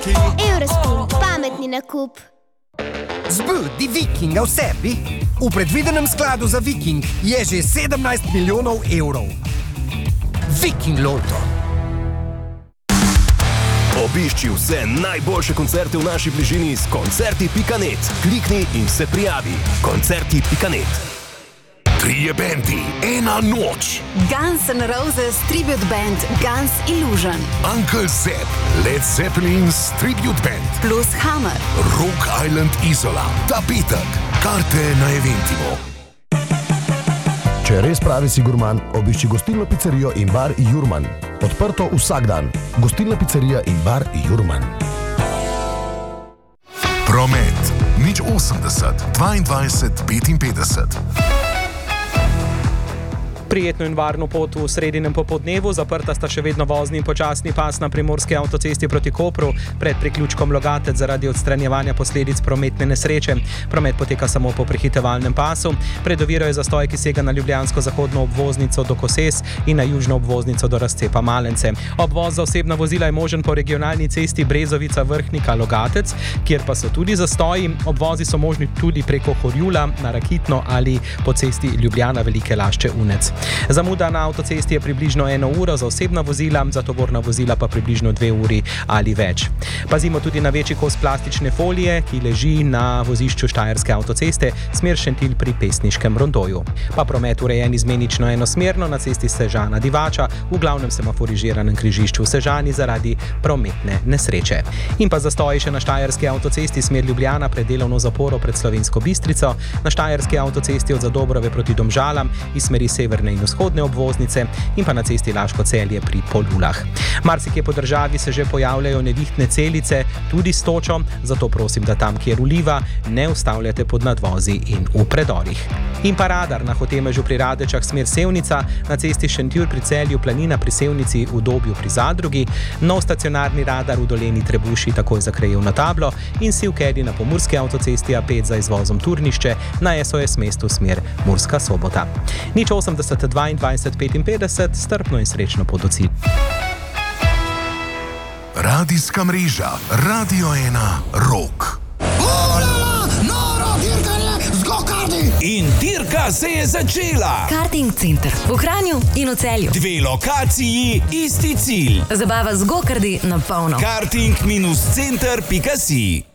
Eurospin, pametni nakup. Zbudi Vikinga v sebi? V predvidenem skladu za Viking je že 17 milijonov evrov. Viking Loto. Obišči vse najboljše koncerte v naši bližini s koncerti.net. Klikni in se prijavi. Koncerti.net. Trije bendi, ena noč. Guns N' Roses tribute band Guns Illusion. Uncle Zepp, Led Zeppelin's tribute band. Plus Hammer. Rock Island Isola. Ta petek. Karte na Eventimo. Če res pravi si gurman, obišči gostilno pizzerijo in bar Jurman. Odprto vsak dan. Gostilna pizzerija in bar Jurman. Promet. 080 22 55. Prijetno in varno pot v sredinem popoldnevu, zaprta sta še vedno vozni in počasni pas na primorski avtocesti proti Kopru pred priključkom Logatec zaradi odstranjevanja posledic prometne nesreče. Promet poteka samo po prehitevalnem pasu. Pred oviro je zastoj, ki sega na ljubljansko zahodno obvoznico do Koses in na južno obvoznico do razcepa Malence. Obvoz za osebna vozila je možen po regionalni cesti Brezovica-Vrhnika-Logatec, kjer pa so tudi zastoji. Obvozi so možni tudi preko Horjula na Rakitno ali po cesti Ljubljana-Velike Lašče-Unec. Zamuda na avtocesti je približno 1 uro za osebna vozila, za tovorna vozila pa približno 2 uri ali več. Pazimo tudi na večji kos plastične folije, ki leži na vozišču Štajerske avtoceste, smer Šentilj pri Pesniškem rondoju. Pa promet urejen izmenično enosmerno na cesti Sežana-Divača, v glavnem semaforiziranem križišču v Sežani zaradi prometne nesreče. In pa zastoji še na Štajerski avtocesti smer Ljubljana pred delovno zaporo pred Slovensko Bistrico, na Štajerski avtocesti od Zadobrove proti Domžalam iz smeri severne in vzhodne obvoznice in pa na cesti Laško-Celje pri Polulah. Marsikje po državi se že pojavljajo nevihtne celice, tudi s točo, zato prosim, da tam, kjer uliva, ne ustavljate pod nadvozi in v predorih. In pa radar na Hotemežu pri Radečah smer Sevnica, na cesti Šentjur pri Celju, Planina pri Sevnici, v Dobju pri Zadrugi, nov stacionarni radar v Doleni Trebuši takoj za krajevno tablo in Sivkedi na Pomurski avtocesti A5 za izvozom Turnišče na SOS mestu smer Murska Sobota. 080 22 55, strpno in srečno pot do cilja. Radijska mreža Radio 1 Rock. Noro dirkanje z go-karti! In dirka se je začela! Karting center v Kranju in v Celju. 2 lokaciji, isti cilj. Zabava z go-karti na polno. Karting-center.si